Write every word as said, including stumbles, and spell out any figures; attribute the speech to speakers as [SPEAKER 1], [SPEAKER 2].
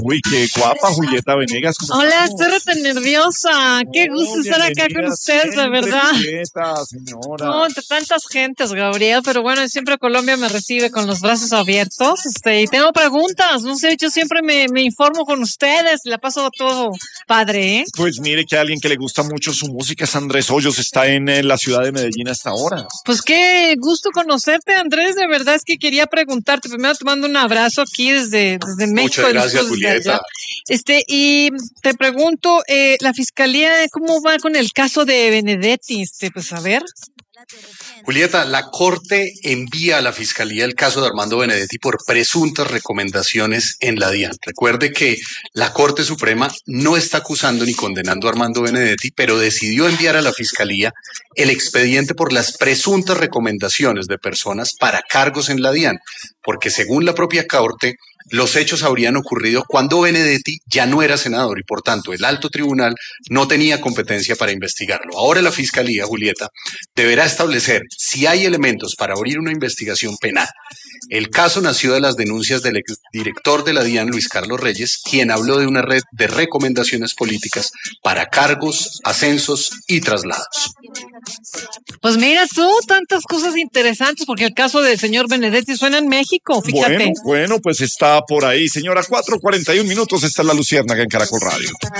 [SPEAKER 1] Uy, qué guapa, Julieta Venegas.
[SPEAKER 2] Hola, estoy re nerviosa. Qué
[SPEAKER 1] No,
[SPEAKER 2] gusto estar acá con ustedes, de verdad.
[SPEAKER 1] Julieta, señora.
[SPEAKER 2] No, entre tantas gentes, Gabriel, pero bueno, siempre Colombia me recibe con los brazos abiertos. Este, y tengo preguntas, no sé, yo siempre me, me informo con ustedes, la paso todo padre, ¿eh?
[SPEAKER 1] Pues mire que alguien que le gusta mucho su música es Andrés Hoyos, está en eh, la ciudad de Medellín hasta ahora.
[SPEAKER 2] Pues qué gusto conocerte, Andrés, de verdad es que quería preguntarte, primero te mando un abrazo aquí desde, desde México.
[SPEAKER 3] Muchas gracias, Julieta.
[SPEAKER 2] Este, y te pregunto, eh, la fiscalía, ¿cómo va con el caso de Benedetti? Este, pues a ver.
[SPEAKER 3] Julieta, la Corte envía a la Fiscalía el caso de Armando Benedetti por presuntas recomendaciones en la DIAN. Recuerde que la Corte Suprema no está acusando ni condenando a Armando Benedetti, pero decidió enviar a la Fiscalía el expediente por las presuntas recomendaciones de personas para cargos en la DIAN, porque según la propia Corte, los hechos habrían ocurrido cuando Benedetti ya no era senador y por tanto el alto tribunal no tenía competencia para investigarlo. Ahora la Fiscalía, Julieta, deberá establecer si hay elementos para abrir una investigación penal. El caso nació de las denuncias del exdirector de la DIAN, Luis Carlos Reyes, quien habló de una red de recomendaciones políticas para cargos, ascensos y traslados.
[SPEAKER 2] Pues mira tú, tantas cosas interesantes, porque el caso del señor Benedetti suena en México, fíjate.
[SPEAKER 1] Bueno, bueno, pues está por ahí, señora, cuatro cuarenta y un minutos, está la Luciérnaga en Caracol Radio.